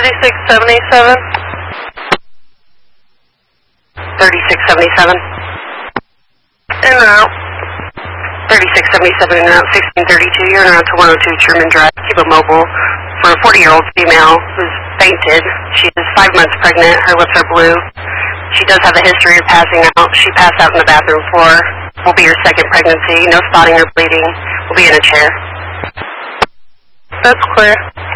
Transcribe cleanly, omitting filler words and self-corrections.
3677. 3677. In and out. 3677 in and out. 1632. You're in and out to 102 Truman Drive. Keep it mobile. For a 40-year-old female who's fainted. She is 5 months pregnant. Her lips are blue. She does have a history of passing out. She passed out on the bathroom floor. Will be her second pregnancy. No spotting or bleeding. Will be in a chair. That's clear.